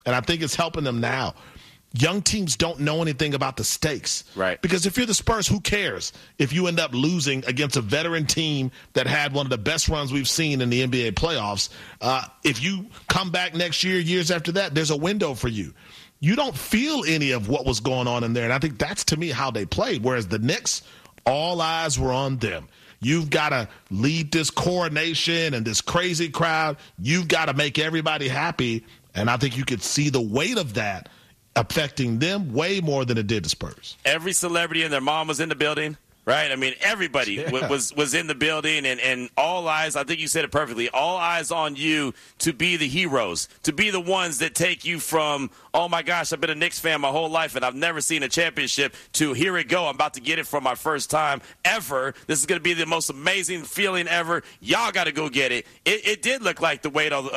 And I think it's helping them now. Young teams don't know anything about the stakes. Right. Because if you're the Spurs, who cares if you end up losing against a veteran team that had one of the best runs we've seen in the NBA playoffs? If you come back next year, years after that, there's a window for you. You don't feel any of what was going on in there. And I think that's, to me, how they played. Whereas the Knicks, all eyes were on them. You've got to lead this coronation and this crazy crowd. You've got to make everybody happy. And I think you could see the weight of that affecting them way more than it did the Spurs. Every celebrity and their mom was in the building, right? I mean, everybody was in the building, and all eyes, I think you said it perfectly, all eyes on you to be the heroes, to be the ones that take you from, oh my gosh, I've been a Knicks fan my whole life and I've never seen a championship, to here it go, I'm about to get it for my first time ever. This is going to be the most amazing feeling ever. Y'all got to go get it. It did look like the weight of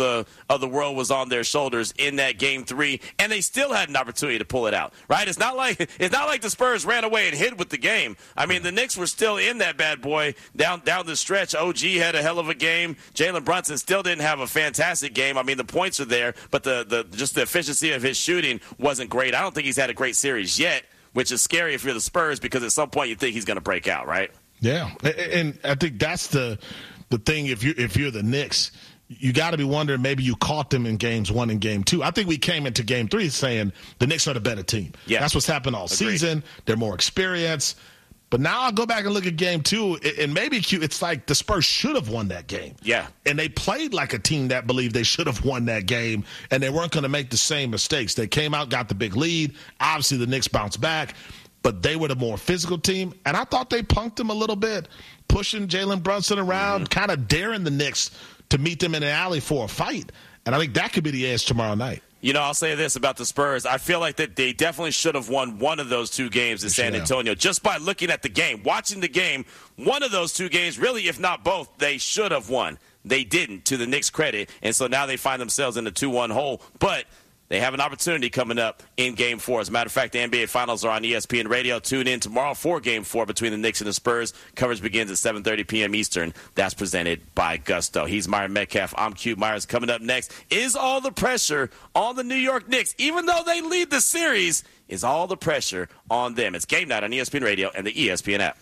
the world was on their shoulders in that Game 3, and they still had an opportunity to pull it out, right? It's not like the Spurs ran away and hid with the game. I mean, the Knicks were still in that bad boy down the stretch. OG had a hell of a game. Jalen Brunson still didn't have a fantastic game. I mean, the points are there, but the efficiency of his shooting wasn't great. I don't think he's had a great series yet, which is scary if you're the Spurs, because at some point you think he's going to break out, right? Yeah, and I think that's the thing. If you're the Knicks, you got to be wondering, maybe you caught them in games 1 and game 2. I think we came into game 3 saying the Knicks are the better team. Yeah. That's what's happened all season. They're more experienced. But now I'll go back and look at game 2, and maybe it's like the Spurs should have won that game. Yeah. And they played like a team that believed they should have won that game, and they weren't going to make the same mistakes. They came out, got the big lead. Obviously, the Knicks bounced back, but they were the more physical team. And I thought they punked them a little bit, pushing Jalen Brunson around, kind of daring the Knicks to meet them in an alley for a fight. And I think that could be the edge tomorrow night. You know, I'll say this about the Spurs. I feel like that they definitely should have won one of those 2 games in San Antonio. Just by looking at the game, watching the game, one of those 2 games, really, if not both, they should have won. They didn't, to the Knicks' credit, and so now they find themselves in a 2-1 hole. But they have an opportunity coming up in Game 4. As a matter of fact, the NBA Finals are on ESPN Radio. Tune in tomorrow for Game 4 between the Knicks and the Spurs. Coverage begins at 7:30 p.m. Eastern. That's presented by Gusto. He's Myron Metcalf. I'm Q Myers. Coming up next, is all the pressure on the New York Knicks, even though they lead the series, is all the pressure on them? It's Game Night on ESPN Radio and the ESPN app.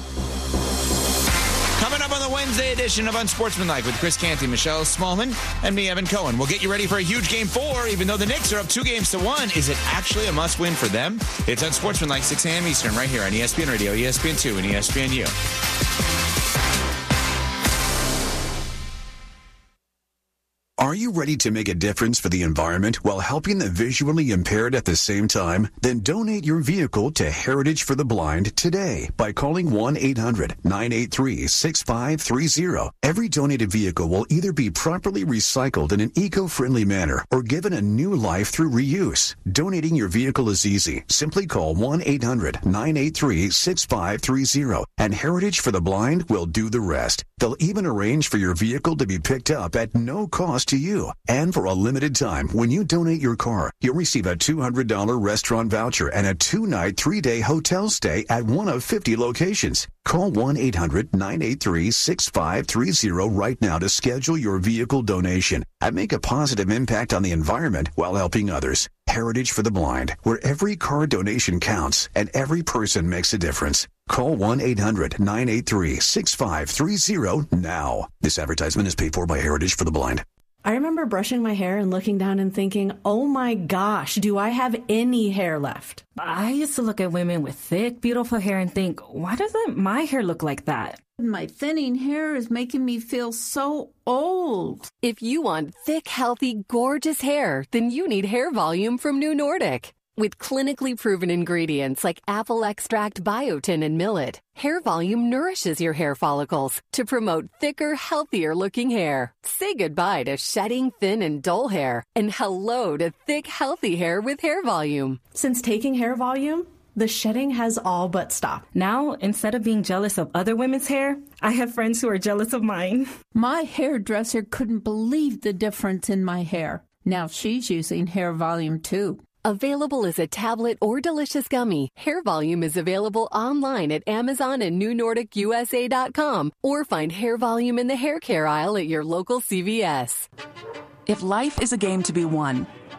Coming up on the Wednesday edition of Unsportsmanlike with Chris Canty, Michelle Smallman, and me, Evan Cohen. We'll get you ready for a huge Game 4. Even though the Knicks are up 2-1, is it actually a must-win for them? It's Unsportsmanlike, 6 a.m. Eastern, right here on ESPN Radio, ESPN2, and ESPNU. Are you ready to make a difference for the environment while helping the visually impaired at the same time? Then donate your vehicle to Heritage for the Blind today by calling 1-800-983-6530. Every donated vehicle will either be properly recycled in an eco-friendly manner or given a new life through reuse. Donating your vehicle is easy. Simply call 1-800-983-6530 and Heritage for the Blind will do the rest. They'll even arrange for your vehicle to be picked up at no cost to you. And for a limited time, when you donate your car, you'll receive a $200 restaurant voucher and a 2-night, 3-day hotel stay at one of 50 locations. Call 1-800-983-6530 right now to schedule your vehicle donation and make a positive impact on the environment while helping others. Heritage for the Blind, where every car donation counts and every person makes a difference. Call 1-800-983-6530 now. This advertisement is paid for by Heritage for the Blind. I remember brushing my hair and looking down and thinking, oh my gosh, do I have any hair left? I used to look at women with thick, beautiful hair and think, why doesn't my hair look like that? My thinning hair is making me feel so old. If you want thick, healthy, gorgeous hair, then you need Hair Volume from New Nordic. With clinically proven ingredients like apple extract, biotin, and millet, Hair Volume nourishes your hair follicles to promote thicker, healthier-looking hair. Say goodbye to shedding, thin, and dull hair, and hello to thick, healthy hair with Hair Volume. Since taking Hair Volume, the shedding has all but stopped. Now, instead of being jealous of other women's hair, I have friends who are jealous of mine. My hairdresser couldn't believe the difference in my hair. Now she's using Hair Volume too. Available as a tablet or delicious gummy, Hair Volume is available online at Amazon and NewNordicUSA.com, or find Hair Volume in the hair care aisle at your local CVS. If life is a game to be won,